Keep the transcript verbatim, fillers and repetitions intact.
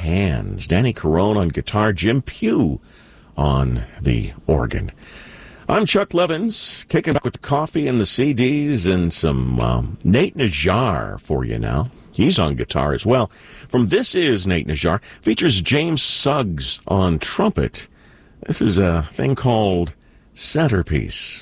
Hands. Danny Carone on guitar, Jim Pugh on the organ. I'm Chuck Levins, kicking back with the coffee and the C Ds and some um, Nate Najjar for you now. He's on guitar as well. From This Is Nate Najjar, features James Suggs on trumpet. This is a thing called Centerpiece.